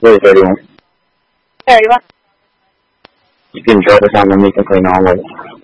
Wait, 31. 31. You can drop us on, then we can play normal.